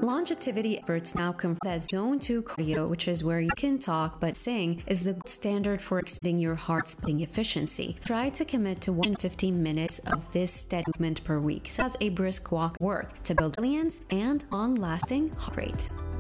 Longevity experts now confirm that zone 2 cardio, which is where you can talk but sing, is the standard for expanding your heart's beating efficiency. Try to commit to 115 minutes of this steady movement per week, such as a brisk walk work, to build resilience and long-lasting heart rate.